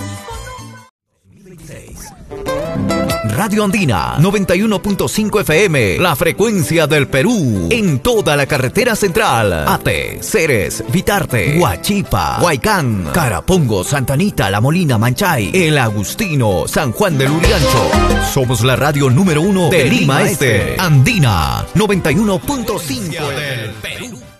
Radio Andina 91.5 FM, la frecuencia del Perú, en toda la carretera central. Ate, Ceres, Vitarte, Huachipa, Huaycán, Carapongo, Santa Anita, La Molina, Manchay, El Agustino, San Juan del Urigancho. Somos la radio número 1 de Lima Este. Andina 91.5 del Perú.